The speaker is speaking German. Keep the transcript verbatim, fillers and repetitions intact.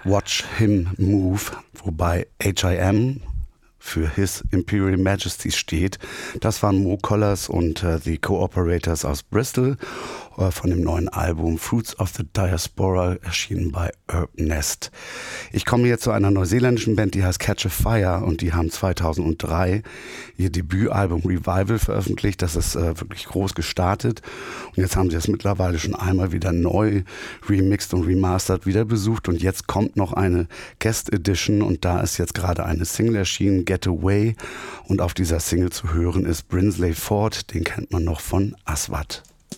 Watch Him Move, wobei H I M für His Imperial Majesty steht. Das waren Mo Collars und äh, The Cooperators aus Bristol äh, von dem neuen Album Fruits of the Diaspora, erschienen bei Urban Nest. Ich komme jetzt zu einer neuseeländischen Band, die heißt Catch a Fire, und die haben zweitausenddrei ihr Debütalbum Revival veröffentlicht. Das ist äh, wirklich groß gestartet, und jetzt haben sie es mittlerweile schon einmal wieder neu remixed und remastered wieder besucht, und jetzt kommt noch eine Guest Edition, und da ist jetzt gerade eine Single erschienen, Get Away, und auf dieser Single zu hören ist Brinsley Ford, den kennt man noch von Aswad.